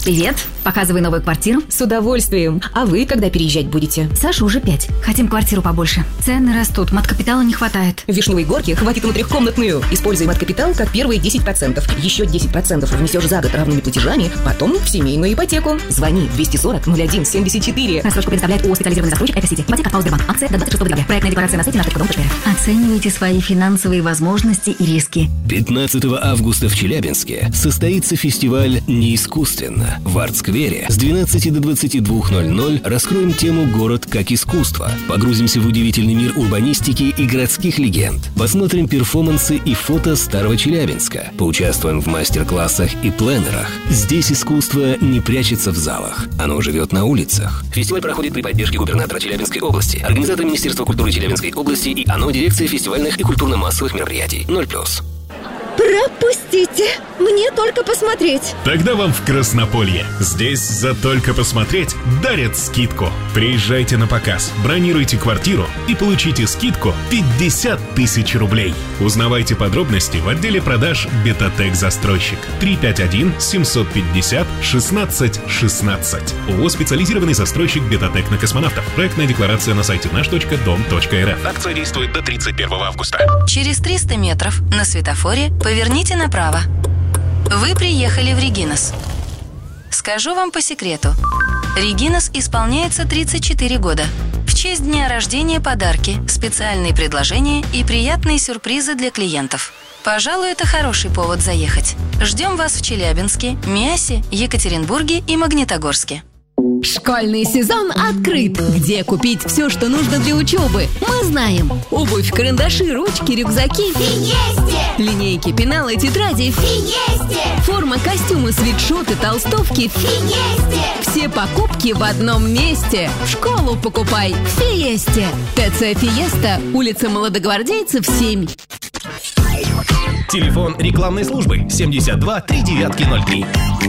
Привет. Показывай новую квартиру. С удовольствием. А вы когда переезжать будете? Саша уже 5. Хотим квартиру побольше. Цены растут, мат-капитала не хватает. В Вишневой Горке хватит на трехкомнатную. Используй мат-капитал как первые 10%. Еще 10% внесешь за год равными платежами, потом в семейную ипотеку. Звони 240-01-74. Рассрочку предоставляет ООО «Специализированный застройщик Экосити». Ипотека от Паузербанк. Акция до 26 декабря. Проектная декларация на сайте наш.дом.рф. Оценивайте свои финансовые возможности и риски. 15 августа в Челябинске состоится фестиваль «Не искусственно». В арт-сквере с 12 до 22:00 раскроем тему «Город как искусство». Погрузимся в удивительный мир урбанистики и городских легенд. Посмотрим перформансы и фото старого Челябинска. Поучаствуем в мастер-классах и пленерах. Здесь искусство не прячется в залах. Оно живет на улицах. Фестиваль проходит при поддержке губернатора Челябинской области, организатора Министерства культуры Челябинской области и ОНО дирекции фестивальных и культурно-массовых мероприятий. 0+. Пропустите! Мне только посмотреть. Тогда вам в Краснополье. Здесь за только посмотреть дарят скидку. Приезжайте на показ, бронируйте квартиру и получите скидку 50 тысяч рублей. Узнавайте подробности в отделе продаж «Бетатек Застройщик». 351-750-16-16. ООО «Специализированный застройщик Бетатек на космонавтов». Проектная декларация на сайте наш.дом.рф. Акция действует до 31 августа. Через 300 метров на светофоре поверните направо. Вы приехали в Регинас. Скажу вам по секрету. Регинас исполняется 34 года. В честь дня рождения подарки, специальные предложения и приятные сюрпризы для клиентов. Пожалуй, это хороший повод заехать. Ждем вас в Челябинске, Миасе, Екатеринбурге и Магнитогорске. Школьный сезон открыт. Где купить все, что нужно для учебы? Мы знаем. Обувь, карандаши, ручки, рюкзаки. Фиесте! Линейки, пеналы, тетради. Фиесте! Форма, костюмы, свитшоты, толстовки. Фиесте! Все покупки в одном месте. В школу покупай в Фиесте. ТЦ Фиеста, улица Молодогвардейцев, 7. Телефон рекламной службы 72 3903.